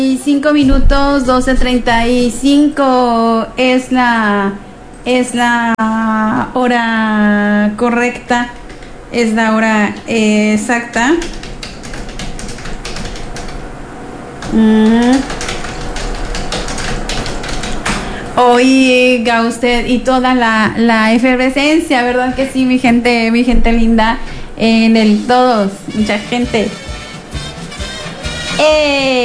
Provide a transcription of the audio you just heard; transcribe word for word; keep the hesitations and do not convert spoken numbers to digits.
cinco minutos, doce treinta y cinco es la es la hora correcta, es la hora eh, exacta. Mm. Oiga usted, y toda la, la efervescencia, ¿verdad que sí, mi gente, mi gente linda? En el todos, mucha gente. ¡Eh!